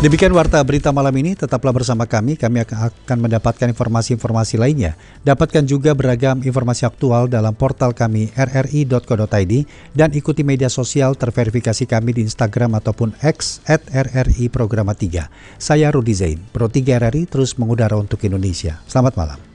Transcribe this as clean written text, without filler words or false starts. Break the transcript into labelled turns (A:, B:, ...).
A: Demikian Warta Berita Malam ini, tetaplah bersama kami akan mendapatkan informasi-informasi lainnya. Dapatkan juga beragam informasi aktual dalam portal kami rri.co.id dan ikuti media sosial terverifikasi kami di Instagram ataupun X @RRI Programa 3. Saya Rudi Zain, Pro 3 RRI terus mengudara untuk Indonesia. Selamat malam.